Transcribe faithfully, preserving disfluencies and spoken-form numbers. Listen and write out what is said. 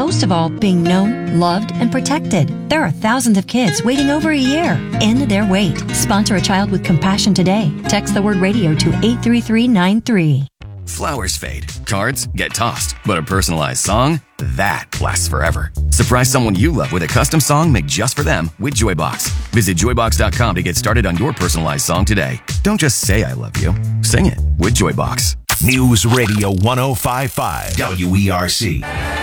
most of all, being known, loved, and protected. There are thousands of kids waiting over a year. End their wait. Sponsor a child with compassion today. Text the word radio to eight three three nine three. Flowers fade, cards get tossed, but a personalized song, that lasts forever. Surprise someone you love with a custom song made just for them with Joybox. Visit joybox dot com to get started on your personalized song today. Don't just say I love you, sing it with Joybox. News Radio one oh five point five W E R C.